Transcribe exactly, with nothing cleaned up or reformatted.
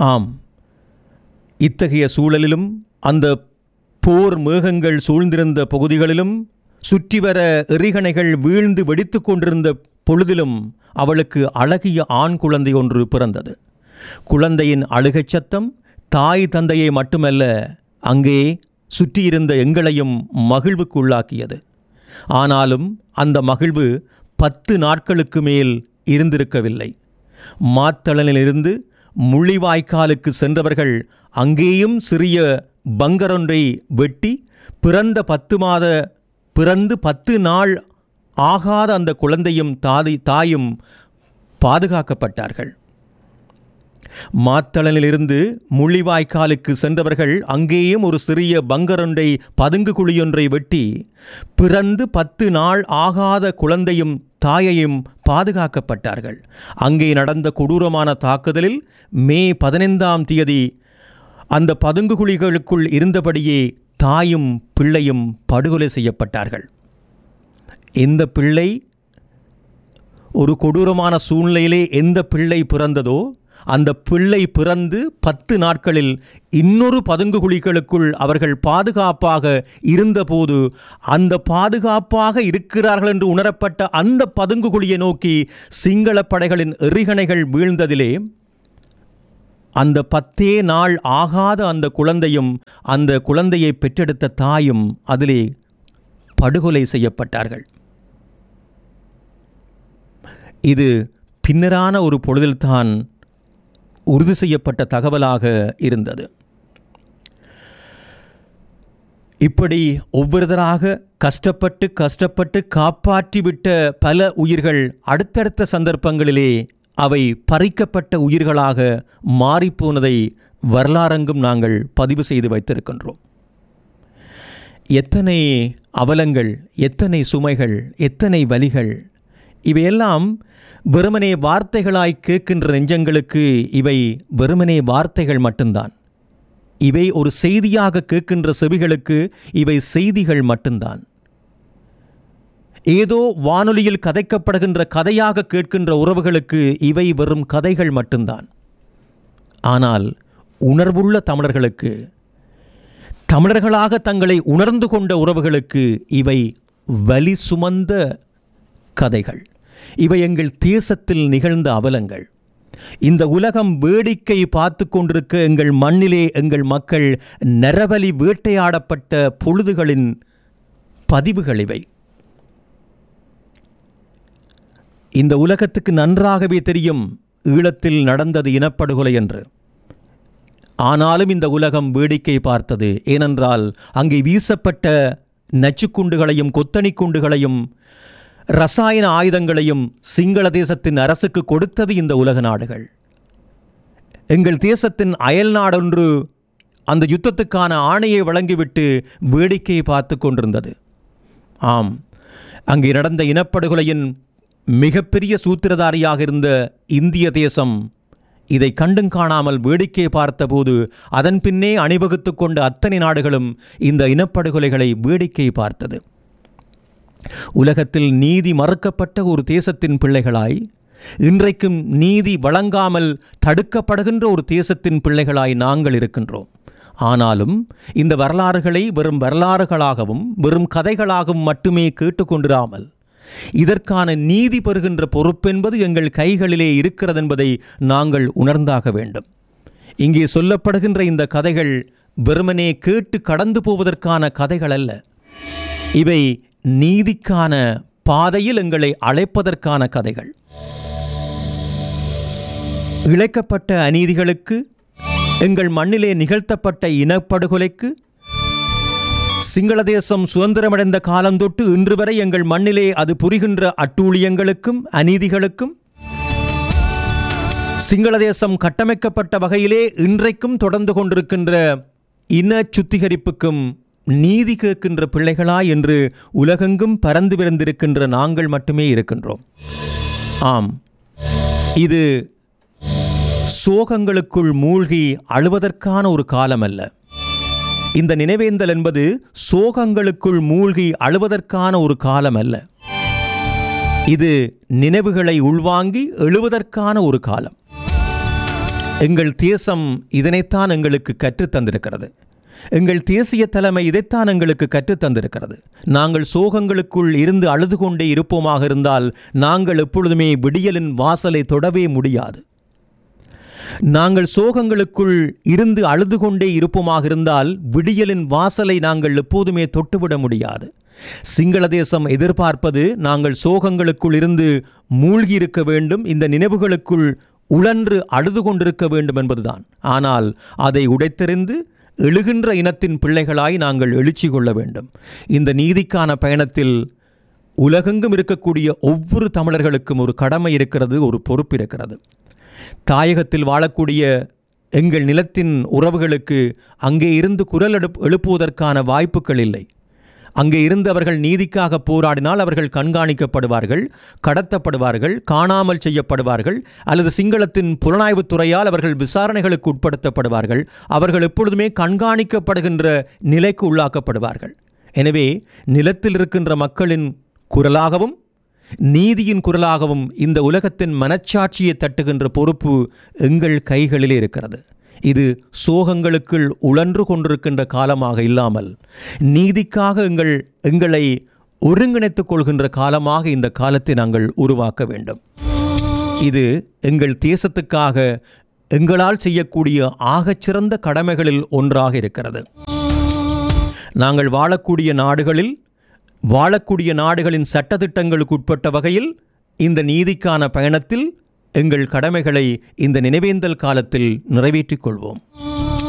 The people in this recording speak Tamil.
ஆம், இத்தகைய சூழலிலும் அந்த போர் மேகங்கள் சூழ்ந்திருந்த பகுதிகளிலும் சுற்றிவர எறிகணைகள் வீழ்ந்து வெடித்து கொண்டிருந்த பொழுதிலும் அவளுக்கு அழகிய ஆண் குழந்தை ஒன்று பிறந்தது. குழந்தையின் அழுகைச் சத்தம் தாய் தந்தையை மட்டுமல்ல, அங்கே சுற்றியிருந்த எங்களையும் மகிழ்வுக்கு உள்ளாக்கியது. ஆனாலும் அந்த மகிழ்வு பத்து நாட்களுக்கு மேல் இருந்திருக்கவில்லை. மாத்தளனிலிருந்து முள்ளிவாய்க்காலுக்கு சென்றவர்கள் அங்கேயும் சிறிய பங்கரொன்றை வெட்டி பிறந்த பத்து மாத பிறந்து பத்து நாள் ஆகாத அந்த குழந்தையும் தாதி தாயும் பாதுகாக்கப்பட்டார்கள். மாத்தளனிலிருந்து முள்ளிவாய்க்காலுக்கு சென்றவர்கள் அங்கேயும் ஒரு சிறிய பங்கரொன்றை பதுங்கு குழியொன்றை வெட்டி பிறந்து பத்து நாள் ஆகாத குழந்தையும் தாயையும் பாதுகாக்கப்பட்டார்கள். அங்கே நடந்த கொடூரமான தாக்குதலில் மே பதினைந்தாம் தேதி அந்த பதுங்கு குழிகளுக்குள் இருந்தபடியே தாயும் பிள்ளையும் படுகொலை செய்யப்பட்டார்கள். இந்த பிள்ளை ஒரு கொடூரமான சூழ்நிலையிலே எந்த பிள்ளை பிறந்ததோ அந்த பிள்ளை பிறந்து பத்து நாட்களில் இன்னொரு பதுங்கு குழிகளுக்குள் அவர்கள் பாதுகாப்பாக இருந்தபோது அந்த பாதுகாப்பாக இருக்கிறார்கள் என்று உணரப்பட்ட அந்த பதுங்கு குழியை நோக்கி சிங்கள படைகளின் எறிகணைகள் வீழ்ந்ததிலே அந்த பத்தே நாள் ஆகாத அந்த குழந்தையும் அந்த குழந்தையை பெற்றெடுத்த தாயும் அதிலே படுகொலை செய்யப்பட்டார்கள். இது பின்னரான ஒரு பொழுதில்தான் உறுதி செய்யப்பட்ட தகவலாக இருந்தது. இப்படி ஒவ்வொருத்தராக கஷ்டப்பட்டு கஷ்டப்பட்டு காப்பாற்றிவிட்ட பல உயிர்கள் அடுத்தடுத்த சந்தர்ப்பங்களிலே அவை பறிக்கப்பட்ட உயிர்களாக மாறிப்போனதை வரலாறெங்கும் நாங்கள் பதிவு செய்து வைத்திருக்கின்றோம். எத்தனை அவலங்கள், எத்தனை சுமைகள், எத்தனை வலிகள், இவையெல்லாம் வெறுமனே வார்த்தைகளாய் கேட்கின்ற நெஞ்சங்களுக்கு இவை வெறுமனே வார்த்தைகள் மட்டும்தான். இவை ஒரு செய்தியாக கேட்கின்ற செவிகளுக்கு இவை செய்திகள் மட்டும்தான். ஏதோ வானொலியில் கதைக்கப்படுகின்ற கதையாக கேட்கின்ற உறவுகளுக்கு இவை வெறும் கதைகள் மட்டும்தான். ஆனால் உணர்வுள்ள தமிழர்களுக்கு, தமிழர்களாக தங்களை உணர்ந்து கொண்ட உறவுகளுக்கு இவை வலி சுமந்த கதைகள். இவை எங்கள் தேசத்தில் நிகழ்ந்த அவலங்கள். இந்த உலகம் வேடிக்கை பார்த்து கொண்டிருக்க எங்கள் மண்ணிலே எங்கள் மக்கள் நரபலி வேட்டையாடப்பட்ட பொழுதுகளின் பதிவுகள் இவை. இந்த உலகத்துக்கு நன்றாகவே தெரியும் ஈழத்தில் நடந்தது இனப்படுகொலை என்று. ஆனாலும் இந்த உலகம் வேடிக்கை பார்த்தது. ஏனென்றால் அங்கே வீசப்பட்ட நச்சுக்குண்டுகளையும் கொத்தணி குண்டுகளையும் ரசாயன ஆயுதங்களையும் சிங்கள தேசத்தின் அரசுக்கு கொடுத்தது இந்த உலக நாடுகள். எங்கள் தேசத்தின் அயல் நாடொன்று அந்த யுத்தத்துக்கான ஆணையை வழங்கிவிட்டு வேடிக்கையை பார்த்து கொண்டிருந்தது. ஆம், அங்கே நடந்த இனப்படுகொலையின் மிகப்பெரிய சூத்திரதாரியாக இருந்த இந்திய தேசம் இதை கண்டும் காணாமல் வேடிக்கை பார்த்தபோது அதன் பின்னே அணிவகுத்து கொண்ட அத்தனை நாடுகளும் இந்த இனப்படுகொலைகளை வேடிக்கை பார்த்தது. உலகத்தில் நீதி மறுக்கப்பட்ட ஒரு தேசத்தின் பிள்ளைகளாய், இன்றைக்கும் நீதி வழங்காமல் தடுக்கப்படுகின்ற ஒரு தேசத்தின் பிள்ளைகளாய் நாங்கள் இருக்கின்றோம். ஆனாலும் இந்த வரலாறுகளை வெறும் வரலாறுகளாகவும் வெறும் கதைகளாகவும் மட்டுமே கேட்டுக்கொண்டிராமல் இதற்கான நீதி பெறுகின்ற பொறுப்பென்பது எங்கள் கைகளிலே இருக்கிறது என்பதை நாங்கள் உணர்ந்தாக வேண்டும். இங்கே சொல்லப்படுகின்ற இந்த கதைகள் வெறுமனே கேட்டு கடந்து போவதற்கான கதைகள் அல்ல. இவை நீதிக்கான பாதையில் எங்களை அழைப்பதற்கான கதைகள். இழைக்கப்பட்ட அநீதிகளுக்கு, எங்கள் மண்ணிலே நிகழ்த்தப்பட்ட இனப்படுகொலைக்கு, சிங்கள தேசம் சுதந்திரமடைந்த காலம் தொட்டு இன்று வரை எங்கள் மண்ணிலே அது புரிகின்ற அட்டூழியங்களுக்கும் அநீதிகளுக்கும், சிங்கள தேசம் கட்டமைக்கப்பட்ட வகையிலே இன்றைக்கும் தொடர்ந்து கொண்டிருக்கின்ற இன சுத்திகரிப்புக்கும் நீதி கேட்கின்ற பிள்ளைகளா என்று உலகெங்கும் பறந்து விரிந்திருக்கின்ற நாங்கள் மட்டுமே இருக்கின்றோம். ஆம், இது சோகங்களுக்குள் மூழ்கி அழுவதற்கான ஒரு காலம் அல்ல. இந்த நினைவேந்தல் என்பது சோகங்களுக்குள் மூழ்கி அழுவதற்கான ஒரு காலம் அல்ல. இது நினைவுகளை உள்வாங்கி எழுவதற்கான ஒரு காலம். எங்கள் தேசம் இதனைத்தான் எங்களுக்கு கற்றுத்தந்திருக்கிறது. எங்கள் தேசிய தலைமை இதைத்தான் எங்களுக்கு கற்றுத்தந்திருக்கிறது. நாங்கள் சோகங்களுக்குள் இருந்து அழுது கொண்டே இருப்போமாக இருந்தால் நாங்கள் எப்பொழுதுமே விடியலின் வாசலை தொடவே முடியாது. நாங்கள் சோகங்களுக்குள் இருந்து அழுது கொண்டே இருப்போமாக இருந்தால் விடியலின் வாசலை நாங்கள் எப்போதுமே தொட்டுவிட முடியாது. சிங்கள தேசம் எதிர்பார்ப்பது நாங்கள் சோகங்களுக்குள் இருந்து மூழ்கி இருக்க வேண்டும், இந்த நினைவுகளுக்குள் உழன்று அழுது கொண்டிருக்க வேண்டும் என்பதுதான். ஆனால் அதை உடைத்தெறிந்து எழுகின்ற இனத்தின் பிள்ளைகளாய் நாங்கள் எழுச்சி கொள்ள வேண்டும். இந்த நீதிக்கான பயணத்தில் உலகெங்கும் இருக்கக்கூடிய ஒவ்வொரு தமிழர்களுக்கும் ஒரு கடமை இருக்கிறது, ஒரு பொறுப்பு இருக்கிறது. தாயகத்தில் வாழக்கூடிய எங்கள் நிலத்தின் உறவுகளுக்கு அங்கே இருந்து குரல் எழுப்புவதற்கான வாய்ப்புகள் இல்லை. அங்கே இருந்து அவர்கள் நீதிக்காக போராடினால் அவர்கள் கண்காணிக்கப்படுவார்கள், கடத்தப்படுவார்கள், காணாமல் செய்யப்படுவார்கள், அல்லது சிங்களத்தின் புலனாய்வுத் துறையால் அவர்கள் விசாரணைகளுக்கு உட்படுத்தப்படுவார்கள். அவர்கள் எப்பொழுதுமே கண்காணிக்கப்படுகின்ற நிலைக்கு உள்ளாக்கப்படுவார்கள். எனவே நிலத்தில் இருக்கின்ற மக்களின் குரலாகவும் நீதியின் குரலாகவும் இந்த உலகத்தின் மனச்சாட்சியை தட்டுகின்ற பொறுப்பு எங்கள் கைகளிலே இருக்கிறது. இது சோகங்களுக்குள் உழன்று கொண்டிருக்கின்ற காலமாக இல்லாமல் நீதிக்காக எங்கள் எங்களை ஒருங்கிணைத்துக் கொள்கின்ற காலமாக இந்த காலத்தை நாங்கள் உருவாக்க வேண்டும். இது எங்கள் தேசத்துக்காக எங்களால் செய்யக்கூடிய ஆகச்சிறந்த கடமைகளில் ஒன்றாக இருக்கிறது. நாங்கள் வாழக்கூடிய நாடுகளில் வாழக்கூடிய நாடுகளின் சட்டத்திட்டங்களுக்கு உட்பட்ட வகையில் இந்த நீதிக்கான பயணத்தில் எங்கள் கடமைகளை இந்த நினைவேந்தல் காலத்தில் நிறைவேற்றிக் கொள்வோம்.